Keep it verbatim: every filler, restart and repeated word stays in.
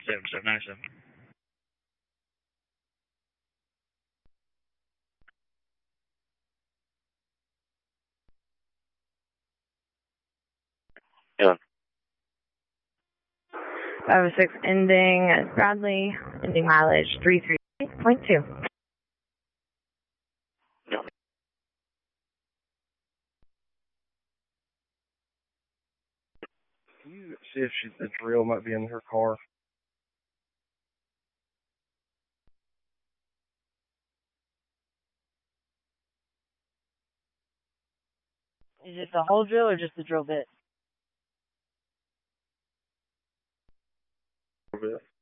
seven seven nine seven. Yeah. five oh six ending as Bradley, ending mileage three three point two. Can you see if she, the drill might be in her car? Is it the whole drill or just the drill bit? A bit.